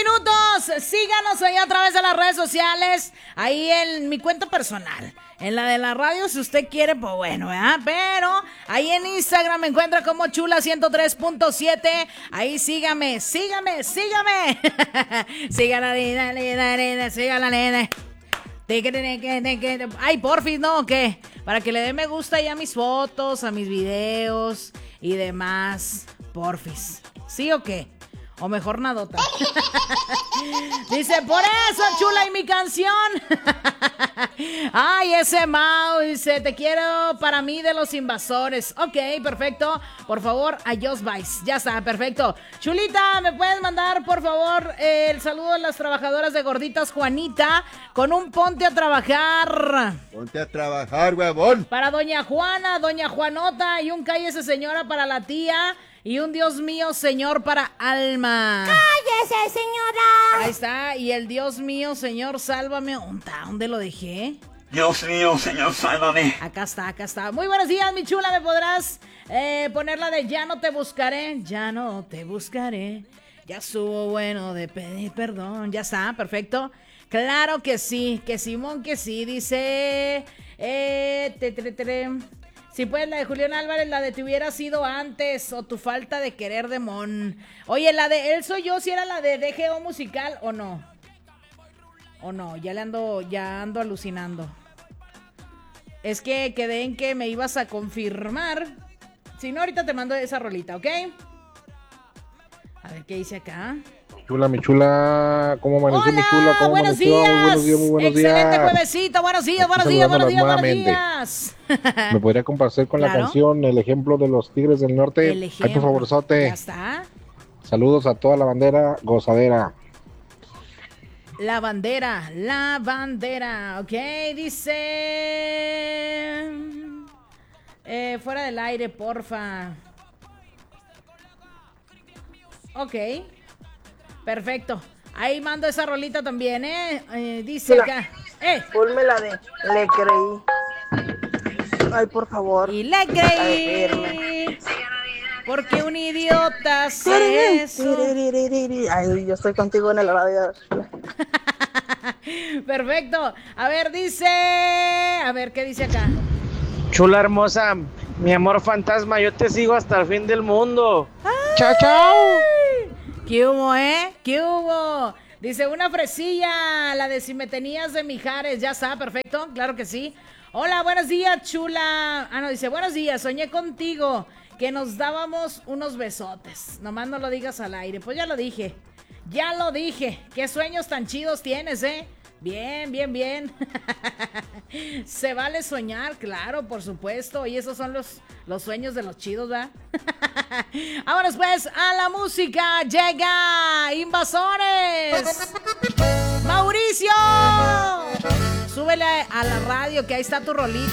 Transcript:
minutos. Síganos ahí a través de las redes sociales. Ahí en mi cuenta personal. En la de la radio, si usted quiere, pues bueno, ¿verdad? Pero ahí en Instagram me encuentra como Chula103.7. Ahí sígame. Siga la nena, siga la nena. Ay, porfis, ¿no? ¿O qué? Para que le dé me gusta ya a mis fotos, a mis videos y demás. Porfis. ¿Sí o qué? O mejor nadota. Dice, por eso, Chula, y mi canción. Ay, ese Mau, dice, te quiero para mí de Los Invasores. Ok, perfecto. Por favor, a Just Vice. Ya está, perfecto. Chulita, ¿me puedes mandar, por favor, el saludo a las trabajadoras de Gorditas Juanita con un ponte a trabajar? Ponte a trabajar, huevón. Para doña Juana, doña Juanota, y un cállese señora para la tía. Y un Dios mío, señor, para Alma. ¡Cállese, señora! Ahí está. Y el Dios mío, señor, sálvame. ¿Dónde lo dejé? Dios mío, señor, sálvame. Acá está. Muy buenos días, mi chula. ¿Me podrás poner la de Ya no te buscaré? Ya no te buscaré. Ya estuvo bueno de pedir perdón. Ya está, perfecto. Claro que sí, que Simón, que sí. Dice... Si puedes, la de Julián Álvarez, la de Te hubiera sido antes, o Tu falta de querer de Mon. Oye, la de Él soy yo, si era la de DGO musical o no. O no, ya ando alucinando. Es que quedé en que me ibas a confirmar. Si no, ahorita te mando esa rolita, ¿ok? A ver qué dice acá. Chula, mi chula, ¿cómo amaneció? Hola, mi chula? ¿Cómo buenos amaneció? días. Muy buenos días, muy buenos Excelente días. juevesito, buenos días. ¿Me podría complacer con Claro. la canción El ejemplo de los Tigres del Norte? El Ay, ejemplo. por favorzote. Ya está. Saludos a toda la bandera gozadera. La bandera, ok, dice... fuera del aire, porfa. Ok, perfecto. Ahí mando esa rolita también, dice acá. Ponme la de Le creí. Ay, por favor. Y le creí. Porque un idiota hace eso. Ay, yo estoy contigo en el radio. Perfecto. A ver, ¿qué dice acá? Chula hermosa, mi amor fantasma, yo te sigo hasta el fin del mundo. Chao, chao. ¿Qué hubo, ¿Qué hubo? Dice, una fresilla, la de Si me tenías de Mijares. Ya está, perfecto, claro que sí. Hola, buenos días, chula. No, dice, buenos días, soñé contigo que nos dábamos unos besotes. Nomás no lo digas al aire. Pues ya lo dije. Qué sueños tan chidos tienes, Bien. Se vale soñar, claro, por supuesto. Y esos son los sueños de los chidos, ¿verdad? Vámonos pues a la música. Llega Invasores. Mauricio, súbele a la radio que ahí está tu rolita.